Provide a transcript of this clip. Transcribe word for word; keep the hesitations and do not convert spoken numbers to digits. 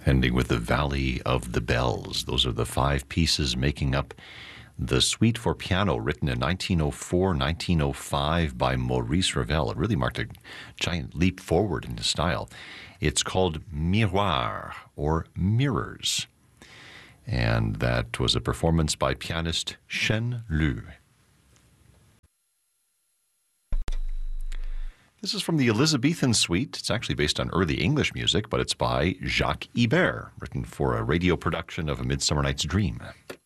Ending with the Valley of the Bells. Those are the five pieces making up the suite for piano, written in nineteen oh four, nineteen oh five by Maurice Ravel. It really marked a giant leap forward in his style. It's called Miroir, or Mirrors. And that was a performance by pianist Chen Lu. This is from the Elizabethan Suite. It's actually based on early English music, but it's by Jacques Ibert, written for a radio production of A Midsummer Night's Dream.